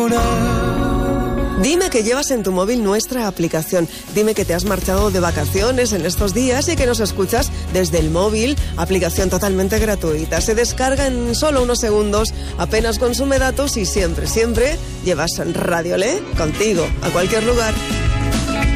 Dime que llevas en tu móvil nuestra aplicación. Dime que te has marchado de vacaciones en estos días y que nos escuchas desde el móvil. Aplicación totalmente gratuita. Se descarga en solo unos segundos, apenas consume datos y siempre llevas Radio Le contigo a cualquier lugar.